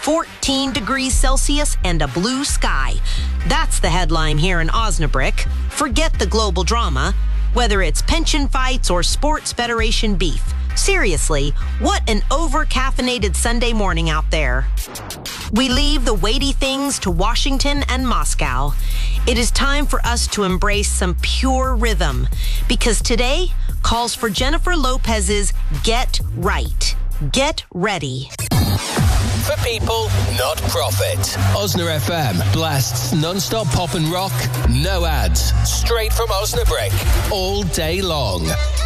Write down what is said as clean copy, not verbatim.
14 degrees Celsius, and a blue sky. That's the headline here in Osnabrück. Forget the global drama, whether it's pension fights or sports federation beef. Seriously, what an over-caffeinated Sunday morning out there. We leave the weighty things to Washington and Moscow. It is time for us to embrace some pure rhythm, because today calls for Jennifer Lopez's Get Right. Get ready. For people, not profit. Osna FM blasts non-stop pop and rock, no ads, straight from Osnabrück, all day long.